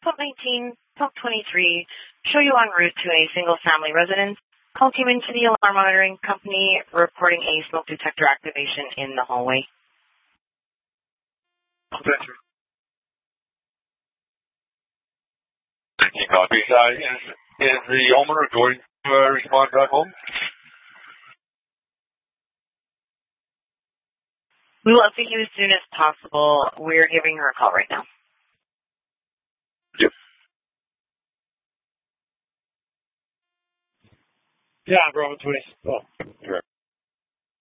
Pump 19, Pump 23, show you en route to a single-family residence. Call came into the alarm monitoring company reporting a smoke detector activation in the hallway. Thank you, copy. Is the homeowner going to respond back home? We will update you as soon as possible. We're giving her a call right now. Yep. Yeah, Bravo 20. Oh, Correct.